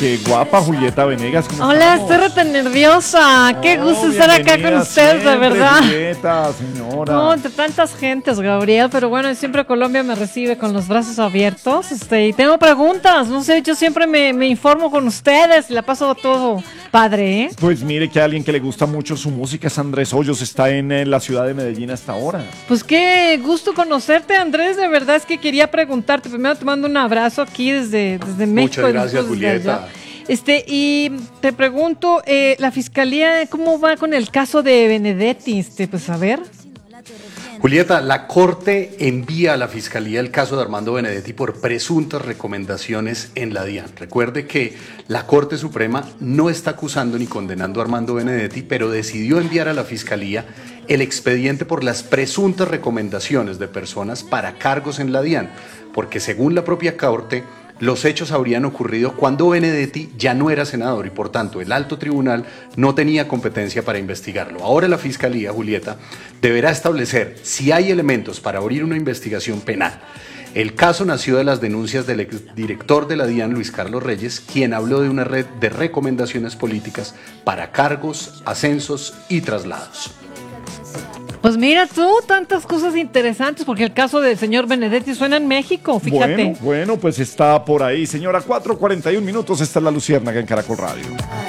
Qué guapa Julieta Venegas. Hola, estoy re tan nerviosa. Qué gusto estar acá con ustedes, de verdad. Julieta, señora. No, entre tantas gentes, Gabriel, pero bueno, siempre Colombia me recibe con los brazos abiertos. Y tengo preguntas, no sé, yo siempre me informo con ustedes, la paso todo padre, ¿eh? Pues mire que alguien que le gusta mucho su música es Andrés Hoyos, está en la ciudad de Medellín hasta ahora. Pues qué gusto conocerte, Andrés, de verdad es que quería preguntarte, primero te mando un abrazo aquí desde México. Muchas gracias, Julieta. Y te pregunto, la fiscalía, ¿cómo va con el caso de Benedetti? Pues a ver. Julieta, la Corte envía a la Fiscalía el caso de Armando Benedetti por presuntas recomendaciones en la DIAN. Recuerde que la Corte Suprema no está acusando ni condenando a Armando Benedetti, pero decidió enviar a la Fiscalía el expediente por las presuntas recomendaciones de personas para cargos en la DIAN, porque según la propia Corte, los hechos habrían ocurrido cuando Benedetti ya no era senador y por tanto el alto tribunal no tenía competencia para investigarlo. Ahora la Fiscalía, Julieta, deberá establecer si hay elementos para abrir una investigación penal. El caso nació de las denuncias del exdirector de la DIAN, Luis Carlos Reyes, quien habló de una red de recomendaciones políticas para cargos, ascensos y traslados. Pues mira tú, tantas cosas interesantes, porque el caso del señor Benedetti suena en México, fíjate. Bueno, pues está por ahí. Señora, 4:41 minutos, está la Luciérnaga en Caracol Radio.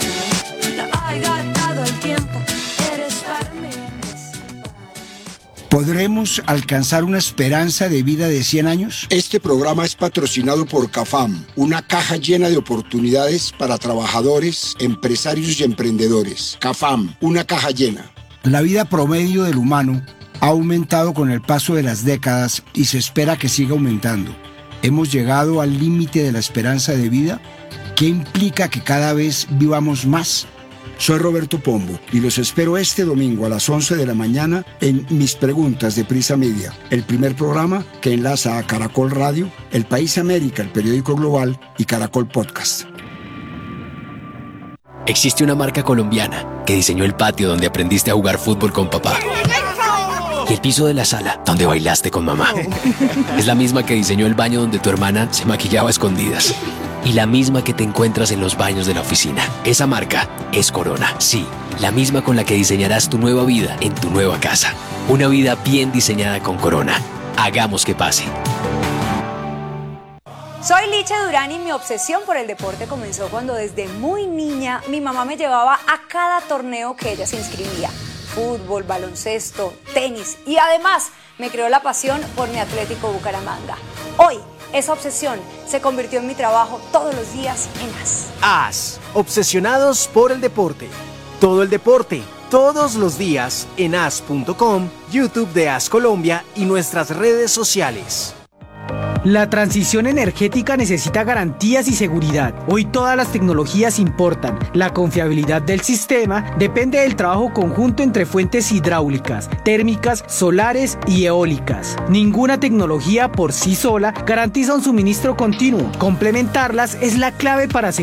¿Podremos alcanzar una esperanza de vida de 100 años? Este programa es patrocinado por CAFAM, una caja llena de oportunidades para trabajadores, empresarios y emprendedores. CAFAM, una caja llena. La vida promedio del humano ha aumentado con el paso de las décadas y se espera que siga aumentando. ¿Hemos llegado al límite de la esperanza de vida? ¿Qué implica que cada vez vivamos más? Soy Roberto Pombo y los espero este domingo a las 11 de la mañana en Mis Preguntas de Prisa Media, el primer programa que enlaza a Caracol Radio, El País América, el periódico global y Caracol Podcast. Existe una marca colombiana que diseñó el patio donde aprendiste a jugar fútbol con papá y el piso de la sala donde bailaste con mamá. Es la misma que diseñó el baño donde tu hermana se maquillaba a escondidas y la misma que te encuentras en los baños de la oficina. Esa marca es Corona, sí, la misma con la que diseñarás tu nueva vida en tu nueva casa. Una vida bien diseñada con Corona. Hagamos que pase. Soy Licha Durán y mi obsesión por el deporte comenzó cuando desde muy niña mi mamá me llevaba a cada torneo que ella se inscribía. Fútbol, baloncesto, tenis y además me creó la pasión por mi Atlético Bucaramanga. Hoy esa obsesión se convirtió en mi trabajo todos los días en AS. AS, obsesionados por el deporte. Todo el deporte, todos los días en as.com, YouTube de AS Colombia y nuestras redes sociales. La transición energética necesita garantías y seguridad. Hoy todas las tecnologías importan. La confiabilidad del sistema depende del trabajo conjunto entre fuentes hidráulicas, térmicas, solares y eólicas. Ninguna tecnología por sí sola garantiza un suministro continuo. Complementarlas es la clave para